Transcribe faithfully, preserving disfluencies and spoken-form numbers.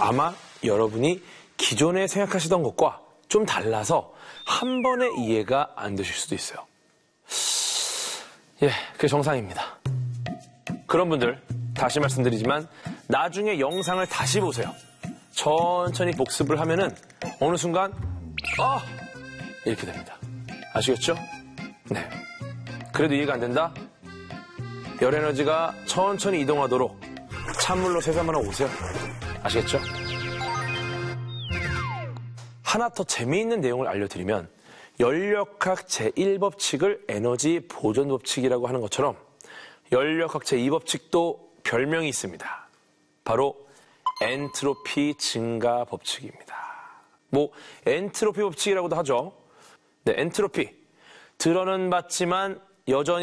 아마 여러분이 기존에 생각하시던 것과 좀 달라서 한 번에 이해가 안 되실 수도 있어요. 예, 그게 정상입니다. 그런 분들 다시 말씀드리지만 나중에 영상을 다시 보세요. 천천히 복습을 하면은 어느 순간 아! 이렇게 됩니다. 아시겠죠? 네. 그래도 이해가 안 된다? 열 에너지가 천천히 이동하도록 찬물로 세수 한번 하고 오세요. 아시겠죠? 하나 더 재미있는 내용을 알려드리면 열역학 제일 법칙을 에너지 보존 법칙이라고 하는 것처럼 열역학 제이 법칙도 별명이 있습니다. 바로 엔트로피 증가 법칙입니다. 뭐 엔트로피 법칙이라고도 하죠. 네, 엔트로피. 들어는 봤지만 여전히